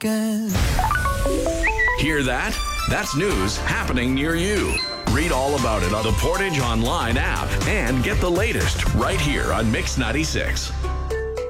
again. Hear that? That's news happening near you. Read all about it on the Portage Online app and get the latest right here on Mix 96.